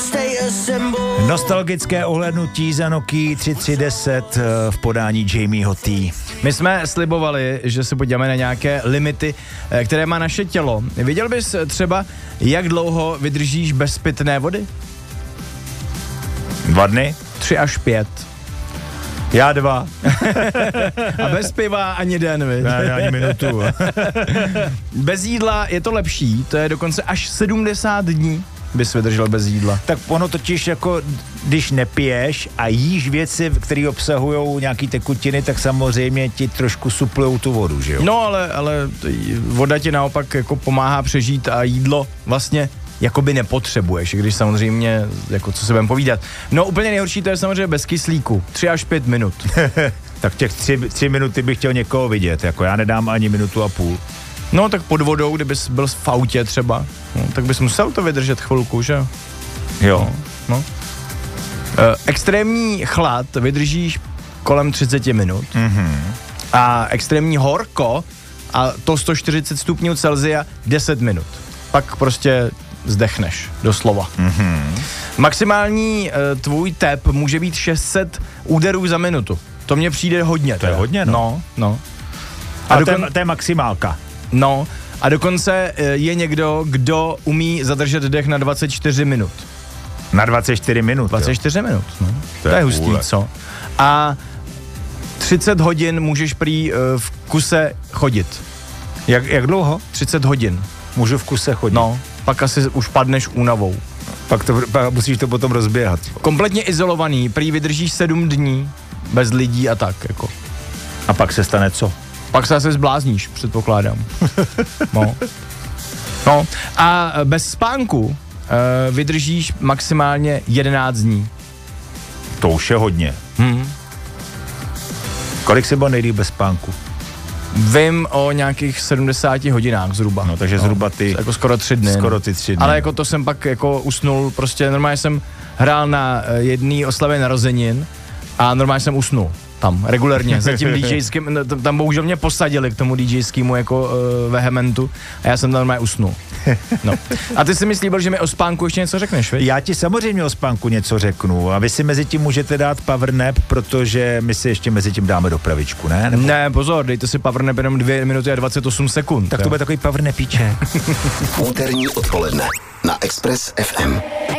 Nostalgické ohlédnutí za Nokia 3310 v podání Jamieho T. My jsme slibovali, že se podíváme na nějaké limity, které má naše tělo. Věděl bys třeba, jak dlouho vydržíš bez pitné vody? 2 dny? 3 až 5. Já 2. A bez piva ani den, viď? Ne, ani minutu. Bez jídla je to lepší, to je dokonce až 70 dní bys vydržel bez jídla. Tak ono totiž jako, když nepiješ a jíš věci, které obsahují nějaký tekutiny, tak samozřejmě ti trošku suplujou tu vodu, že jo? No, ale voda ti naopak jako pomáhá přežít a jídlo vlastně jakoby nepotřebuješ, když samozřejmě, jako co se budeme povídat. No úplně nejhorší to je samozřejmě bez kyslíku, 3 až 5 minut. Tak těch 3 minuty bych chtěl někoho vidět, jako já nedám ani 1,5 minuty. No tak pod vodou, kdybys byl v autě třeba, no, tak bys musel to vydržet chvilku, že jo? No. Extrémní chlad vydržíš kolem 30 minut. Mm-hmm. A extrémní horko, a to 140 stupňů Celsia, 10 minut. Pak prostě zdechneš, doslova. Mm-hmm. Maximální tvůj tep může být 600 úderů za minutu. To mně přijde hodně. To je hodně, no. No. A to je maximálka. No, a dokonce je někdo, kdo umí zadržet dech na 24 minut. Na 24 minut? 24 jo. minut, no. To je hustý, co? A 30 hodin můžeš prý v kuse chodit. Jak dlouho? 30 hodin. Můžu v kuse chodit? No, pak asi už padneš únavou. Pak musíš to potom rozběhat. Kompletně izolovaný, prý vydržíš 7 dní bez lidí a tak, jako. A pak se stane co? Pak se asi zblázníš, předpokládám. No. A bez spánku vydržíš maximálně 11 dní. To už je hodně. Kolik se byl nejdýl bez spánku? Vím o nějakých 70 hodinách zhruba. No, takže zhruba ty... Jako skoro 3 dny. Skoro ty 3 dny. Ale jako to jsem pak jako usnul, prostě normálně jsem hrál na jedné oslavě narozenin a normálně jsem usnul. Tam, regulérně, za tím DJským, tam bohužel mě posadili k tomu DJskému jako vehementu a já jsem tam normálně usnul. No. A ty si mi slíbil, že mi o spánku ještě něco řekneš, viď? Já ti samozřejmě o spánku něco řeknu a vy si mezi tím můžete dát power nap, protože my si ještě mezi tím dáme dopravičku, ne? Nebo... Ne, pozor, dejte si power nap jenom 2 minuty a 28 sekund. Tak to bude takový power napíček. Úterní odpoledne na Express FM.